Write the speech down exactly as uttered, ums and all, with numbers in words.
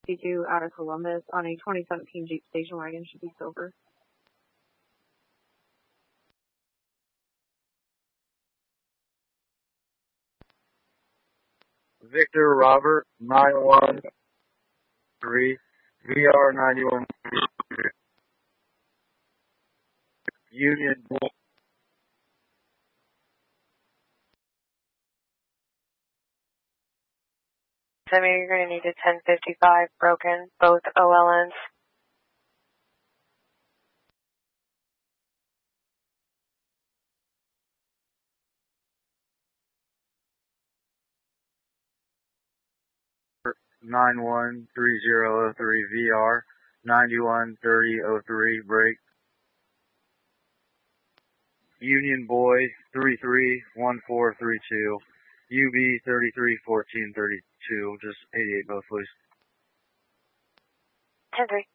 sixty-two out of Columbus on a twenty seventeen Jeep station wagon, should be silver. Victor Robert, nine one three, V R ninety-one, Union. So maybe you're going to need a ten fifty-five broken, both O L Ns. nine one three zero oh three V R ninety-one thirty oh three break. Union Boy three three one four three two, U B thirty-three fourteen thirty-two, just eighty-eight both please. ten three.